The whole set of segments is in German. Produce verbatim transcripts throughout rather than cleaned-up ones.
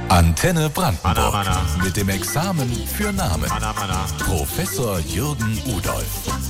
Antenne Brandenburg. Mana, mana. Mit dem Examen für Namen. Mana, mana. Professor Jürgen Udolf.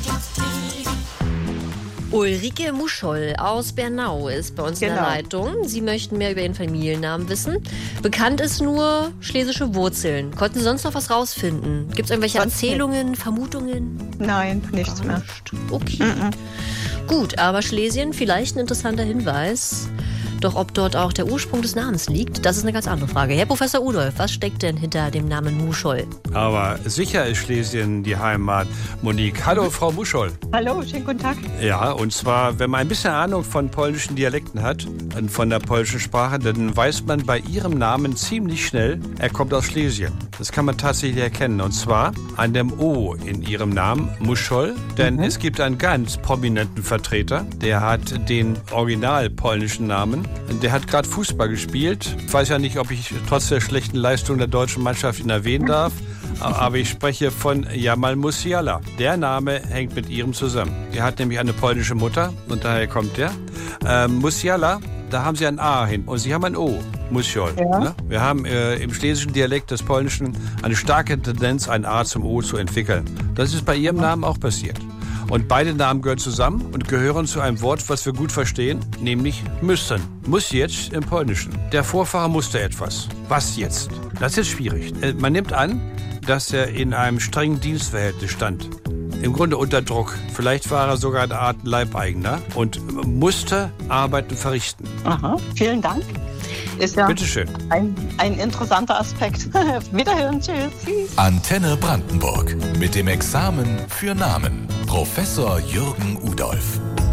Ulrike Muscholl aus Bernau ist bei uns Genau. in der Leitung. Sie möchten mehr über Ihren Familiennamen wissen. Bekannt ist nur schlesische Wurzeln. Konnten Sie sonst noch was rausfinden? Gibt es irgendwelche Sonst Erzählungen, Vermutungen? Nein, nichts mehr. Okay. Gut, aber Schlesien, vielleicht ein interessanter Hinweis. Doch ob dort auch der Ursprung des Namens liegt, das ist eine ganz andere Frage. Herr Professor Udolf, was steckt denn hinter dem Namen Muscholl? Aber sicher ist Schlesien die Heimat. Monique, hallo Frau Muscholl. Hallo, schönen guten Tag. Ja, und zwar, wenn man ein bisschen Ahnung von polnischen Dialekten hat und von der polnischen Sprache, dann weiß man bei Ihrem Namen ziemlich schnell, er kommt aus Schlesien. Das kann man tatsächlich erkennen. Und zwar an dem O in Ihrem Namen, Muscholl. Denn mhm. es gibt einen ganz prominenten Vertreter, der hat den original polnischen Namen. Der hat gerade Fußball gespielt. Ich weiß ja nicht, ob ich trotz der schlechten Leistung der deutschen Mannschaft ihn erwähnen darf. Aber ich spreche von Jamal Musiala. Der Name hängt mit ihrem zusammen. Er hat nämlich eine polnische Mutter und daher kommt der. Ähm, Musiala, da haben sie ein A hin und sie haben ein O. Muscholl. Ja. Ne? Wir haben äh, im schlesischen Dialekt des Polnischen eine starke Tendenz, ein A zum O zu entwickeln. Das ist bei ihrem Namen auch passiert. Und beide Namen gehören zusammen und gehören zu einem Wort, was wir gut verstehen, nämlich müssen. Muss jetzt im Polnischen. Der Vorfahre musste etwas. Was jetzt? Das ist schwierig. Man nimmt an, dass er in einem strengen Dienstverhältnis stand. Im Grunde unter Druck. Vielleicht war er sogar eine Art Leibeigener und musste Arbeiten verrichten. Aha, vielen Dank. Ist ja Bitteschön. ein, ein interessanter Aspekt. Wiederhören, tschüss. Tschüss. Antenne Brandenburg. Mit dem Examen für Namen. Professor Jürgen Udolf.